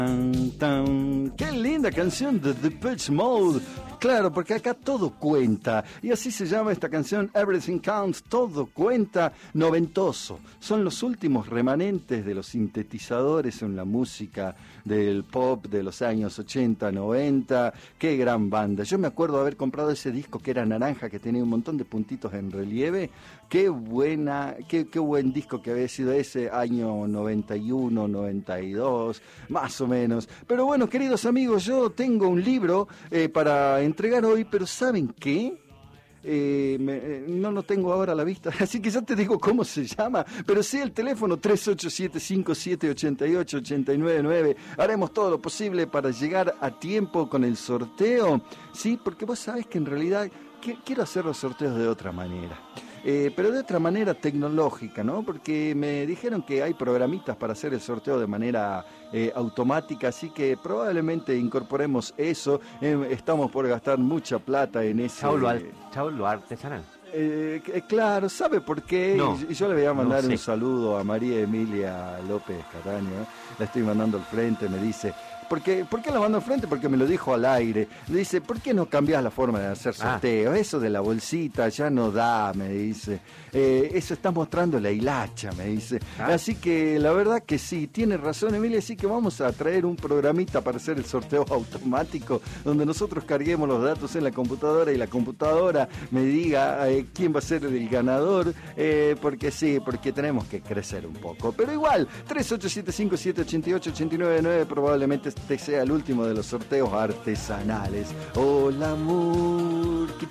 Qué linda canción de Depeche Mode. Claro, porque acá todo cuenta. Y así se llama esta canción, Everything Counts, todo cuenta, noventoso. Son los últimos remanentes de los sintetizadores en la música del pop de los años 80, 90. Qué gran banda. Yo me acuerdo de haber comprado ese disco que era naranja, que tenía un montón de puntitos en relieve. Qué buen disco que había sido ese año 91, 92, más o menos. Pero bueno, queridos amigos, yo tengo un libro para entregar hoy, pero ¿saben qué? No lo tengo ahora a la vista, así que ya te digo cómo se llama, pero sí el teléfono 3875788899. Haremos todo lo posible para llegar a tiempo con el sorteo, sí, porque vos sabés que en realidad quiero hacer los sorteos de otra manera. Pero de otra manera tecnológica, ¿no? Porque me dijeron que hay programitas para hacer el sorteo de manera automática, así que probablemente incorporemos eso. Estamos por gastar mucha plata en ese... Chau, lo artesanal. Claro, ¿sabe por qué? No, y yo le voy a mandar no sé. un saludo a María Emilia López Cataño, la estoy mandando al frente, me dice... ¿Por qué la mando al frente? Porque me lo dijo al aire. Le dice, ¿por qué no cambias la forma de hacer sorteos? Eso de la bolsita ya no da, me dice. Eso está mostrando la hilacha, me dice. Así que la verdad que sí, tiene razón Emilia, así que vamos a traer un programita para hacer el sorteo automático, donde nosotros carguemos los datos en la computadora y la computadora me diga quién va a ser el ganador, porque sí, porque tenemos que crecer un poco. Pero igual, 3875788899 probablemente este sea el último de los sorteos artesanales. Hola, amor, qué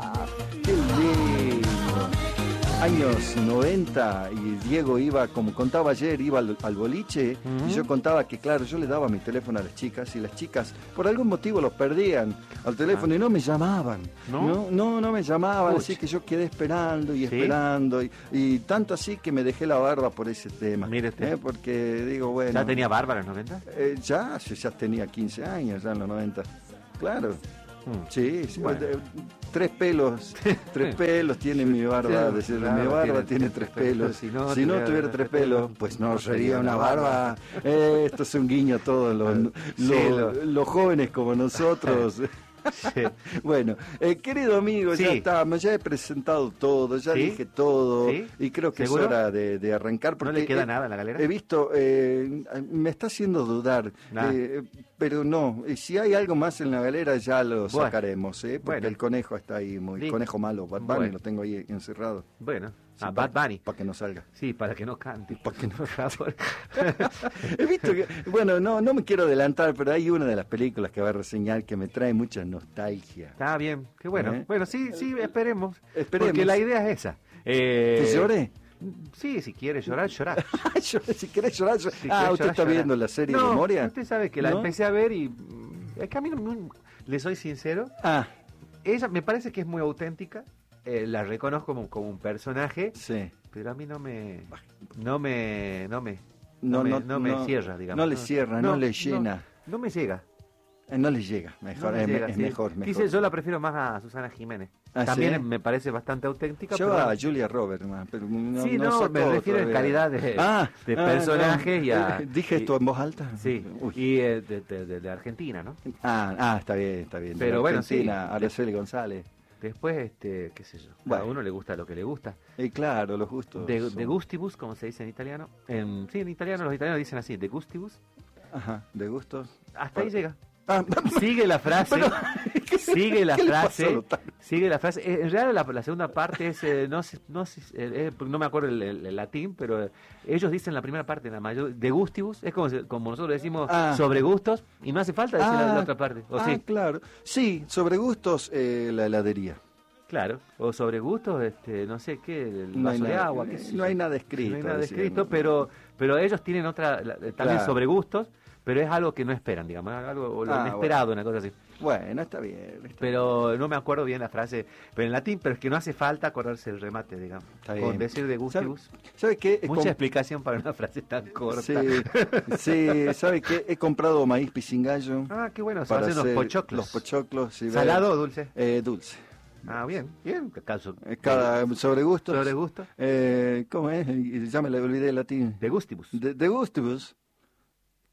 lindo. Años 90 y Diego iba, como contaba ayer, iba al boliche y yo contaba que, claro, yo le daba mi teléfono a las chicas y las chicas por algún motivo los perdían al teléfono y no me llamaban. No me llamaban, así que yo quedé esperando y esperando y tanto así que me dejé la barba por ese tema. Mire usted. Porque digo, bueno... ¿Ya tenía barba en los 90? Ya tenía 15 años, ya en los 90. Claro. Sí, bueno. Tres pelos tiene mi barba, sí, mi barba tiene tres pelos. Si no tuviera tres pelos, pues no sería una barba. Esto es un guiño a todos los jóvenes como nosotros. Sí. Bueno, querido amigo, ya he presentado todo, ya dije todo, y creo que ¿seguro? Es hora de arrancar. Porque ¿no le queda nada en la galera? He visto, me está haciendo dudar, pero no, si hay algo más en la galera ya lo sacaremos, porque el conejo está ahí, conejo malo, Bad Bunny, lo tengo ahí encerrado. Bueno. Sí, Bad Bunny. Para que no salga. Sí, para que no cante. Para que no He visto que, bueno, no me quiero adelantar, pero hay una de las películas que va a reseñar que me trae mucha nostalgia. Está bien, qué bueno. Bueno, sí, esperemos. Porque la idea es esa. ¿Que llore? Sí, si quiere llorar, llorar. Si quiere llorar, llorar. Si ¿Usted está viendo la serie de Moria? Usted sabe que la empecé a ver y es que a mí le soy sincero. Ella me parece que es muy auténtica. La reconozco como un personaje, pero a mí no me cierra, digamos. No le cierra, no le llena. No me llega. No le llega, mejor, es mejor. Quise, yo la prefiero más a Susana Jiménez. También me parece bastante auténtica. Yo a Julia Roberts, pero me refiero en calidad de personaje y a... ¿Dije esto en voz alta? Sí, y de Argentina, ¿no? Está bien. Pero bueno, Araceli González. Después, qué sé yo, a uno le gusta lo que le gusta. Claro, los gustos. De gustibus, como se dice en italiano. En italiano los italianos dicen así, de gustibus. Ajá, de gustos. Hasta ahí llega. Sigue la frase. Sigue la frase. En realidad la segunda parte es, no me acuerdo el latín, pero ellos dicen la primera parte, la mayor, de gustibus, es como nosotros decimos sobre gustos, y no hace falta decir la otra parte. ¿Sí? Claro. Sí, sobre gustos, la heladería. Claro, o sobre gustos, no sé qué, el vaso de agua. No hay nada escrito. No hay nada escrito, pero ellos tienen también sobre gustos, pero es algo que no esperan, digamos, algo lo inesperado, una cosa así. Bueno, está bien. Pero no me acuerdo bien la frase, pero en latín, pero es que no hace falta acordarse el remate, digamos. Está bien. Con decir de gustibus. ¿Sabe qué? Mucha explicación para una frase tan corta. Sí, ¿sabe qué? He comprado maíz pisingallo. Qué bueno, se hacen los pochoclos. Los pochoclos. Sí, ¿Salado o dulce? Dulce. Bien. Sobre gustos. Sobre gusto. ¿Cómo es? Ya me le olvidé el latín. De gustibus. De gustibus.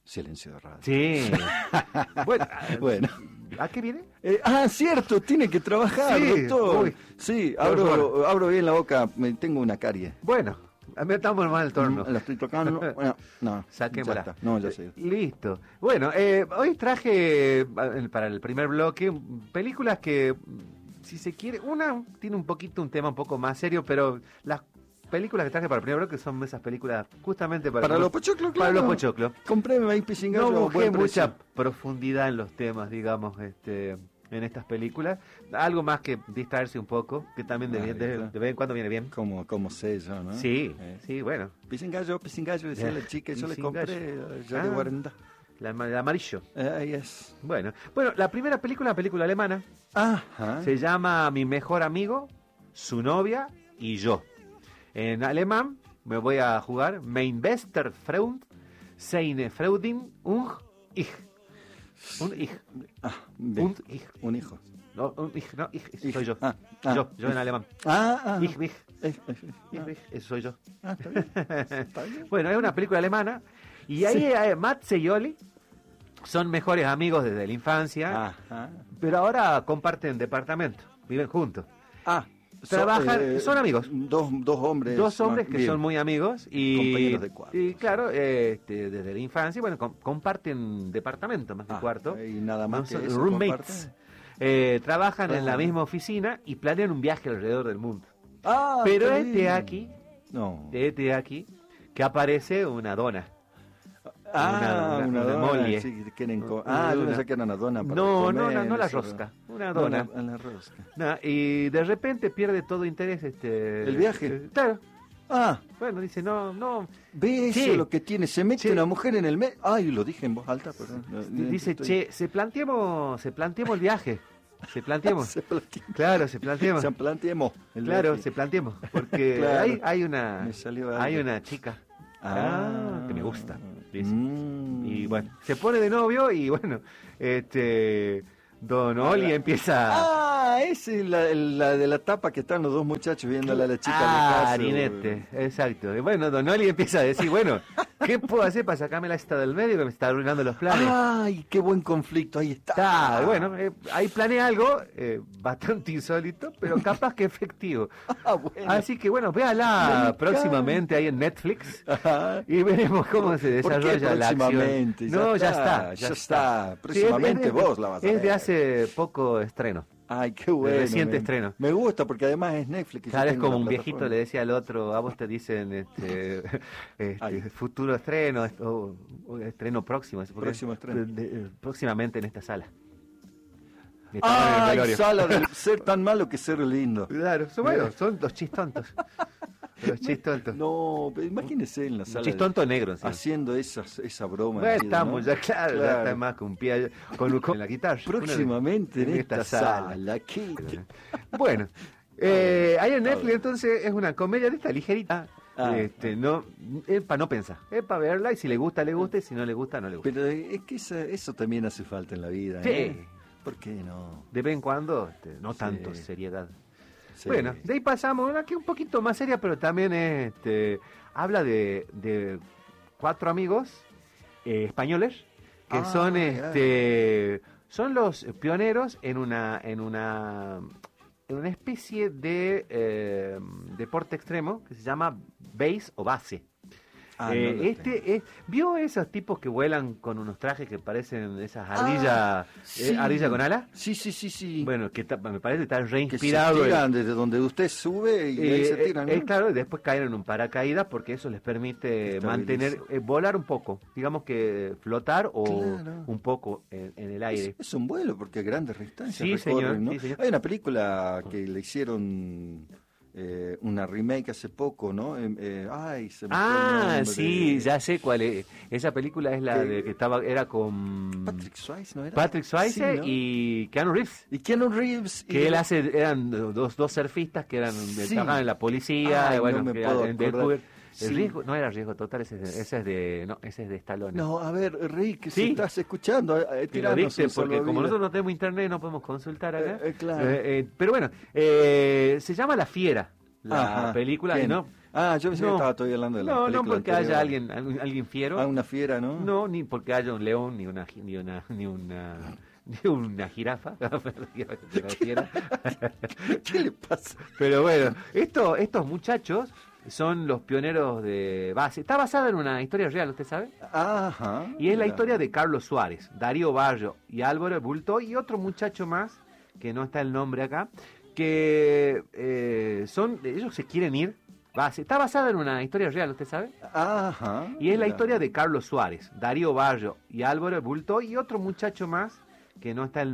Silencio de radio. Sí. Bueno. ¿A qué viene? Cierto, tiene que trabajar, Sí, doctor. uy. Sí, abro bien la boca, tengo una carie. Bueno, metamos mal el torno. La estoy tocando. Bueno, no. Saquémosla. Ya está. No, ya sé. Listo. Bueno, hoy traje para el primer bloque películas que, si se quiere, una tiene un tema un poco más serio, pero las películas que traje para el primer bloque son esas películas justamente para los pochoclos, para los pochoclos. Compré maíz pisingallo. No busqué mucha profundidad en los temas, digamos, en estas películas. Algo más que distraerse un poco, que también de vez en cuando viene bien. Como sé yo, ¿no? Sí, sí, bueno. Pisingallo, decía la chica, yo le compré ya de 40. El amarillo. Yes. Bueno, la primera película, una película alemana. Ajá. Se llama Mi mejor amigo, su novia y yo. En alemán me voy a jugar Mein bester Freund, seine Freundin und ich. Un ich. Und ich. Un hijo. No, ich soy yo. Yo en alemán. Ich, mich. Eso soy yo. Está bien. Bueno, es una película alemana y ahí Matze y Oli son mejores amigos desde la infancia, pero ahora comparten departamento, viven juntos. Trabajan, son amigos. Dos hombres. Dos hombres que son muy amigos y compañeros de cuarto. Y claro, desde la infancia, bueno, comparten departamento más que cuarto. Y nada más que eso, roommates. Trabajan en la misma oficina y planean un viaje alrededor del mundo. Pero aquí que aparece una dona. Una dona. Molly. Sí, yo pensé que era una dona para comer, no la rosca, una dona. La rosca. Y de repente pierde todo interés el viaje. Claro. Bueno, dice, no. Ve eso lo que tiene, se mete una mujer en el medio. Lo dije en voz alta, perdón. Dice, se planteemos el viaje. Planteemos. Porque claro. hay una chica que me gusta, dice. Y bueno, se pone de novio y bueno, Don Oli empieza... esa es la de la tapa que están los dos muchachos viéndole a la chica de casa. Arinete, exacto. Y bueno, Don Oli empieza a decir, bueno, ¿qué puedo hacer para sacármela esta del medio que me está arruinando los planes? ¡Ay, qué buen conflicto! Ahí está. Bueno, ahí planeé algo bastante insólito, pero capaz que efectivo. Bueno. Así que bueno, véala próximamente ahí en Netflix y veremos cómo se desarrolla la acción. No, ya está. Próximamente vos la vas a ver. Es de hace poco estreno. Ay, qué bueno. Reciente estreno. Me gusta porque además es Netflix. Sabes, como un viejito le decía al otro, a vos te dicen futuro estreno o estreno próximo. Próximo estreno. Próximamente en esta sala. Sala de ser tan malo que ser lindo. Claro, son los chistontos. Los chistontos. No, imagínese en la sala. Chistonto negro, sí. Haciendo esa broma. Bueno, estamos, ¿no? Ya está más con un pie con la guitarra. Próximamente en esta sala. Bueno, ahí en Netflix entonces es una comedia de esta ligerita. No, es para no pensar, es para verla y si le gusta, y si no le gusta, no le gusta. Pero es que eso también hace falta en la vida. Sí. ¿Por qué no? De vez en cuando, no tanto seriedad. Sí. Bueno, de ahí pasamos una que un poquito más seria, pero también habla de 4 amigos españoles que son los pioneros en una especie de deporte extremo que se llama base o base. ¿Vio esos tipos que vuelan con unos trajes que parecen esas ardillas ardilla con alas? Sí. Bueno, que me parece que está reinspirado. Que se tiran desde donde usted sube y ahí se tiran, ¿no? Claro, y después caen en un paracaídas porque eso les permite volar un poco, digamos que flotar o un poco en el aire. Es un vuelo porque a grandes distancias sí, recorren, señor, ¿no? Sí, señor. Hay una película que le hicieron... una remake hace poco, ¿no? Se me fue el nombre. Sí, ya sé cuál es. Esa película es la de que era con Patrick Swayze, ¿no era? Patrick Swayze, ¿no? y Keanu Reeves. Que él eran dos surfistas que trabajaban en la policía, no me puedo acordar. El riesgo, no era Riesgo Total, ese es de Stallone. No, a ver, Rick, si estás escuchando, tiranos porque como nosotros no tenemos internet no podemos consultar acá. Claro. Pero bueno, se llama La Fiera, la película, ¿no? Ah, yo pensé que estaba todavía hablando de la película. No, porque anterior. haya alguien fiero. Ah, una fiera, ¿no? No, ni porque haya un león, ni una jirafa. ¿Qué le pasa? Pero bueno, estos muchachos son los pioneros de base. Está basada en una historia real, ¿usted sabe? Ajá. Y es la historia de Carlos Suárez, Darío Barrio y Álvaro Bulto y otro muchacho más, que no está el nombre acá, que ellos se quieren ir. Está basada en una historia real, ¿usted sabe? Ajá. Y es la historia de Carlos Suárez, Darío Barrio y Álvaro Bulto y otro muchacho más, que no está el